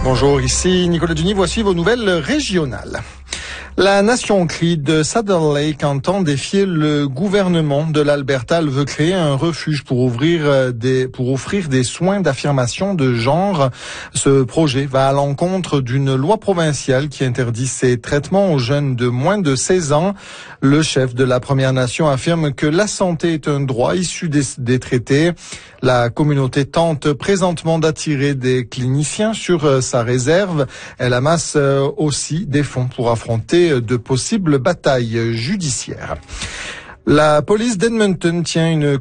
Bonjour, ici Nicolas Duny, voici vos nouvelles régionales. La nation Cree de Saddle Lake entend défier le gouvernement de l'Alberta. Elle veut créer un refuge pour offrir des soins d'affirmation de genre. Ce projet va à l'encontre d'une loi provinciale qui interdit ces traitements aux jeunes de moins de 16 ans. Le chef de la Première Nation affirme que la santé est un droit issu des traités. La communauté tente présentement d'attirer des cliniciens sur sa réserve. Elle amasse aussi des fonds pour affronter de possibles batailles judiciaires. La police d'Edmonton tient une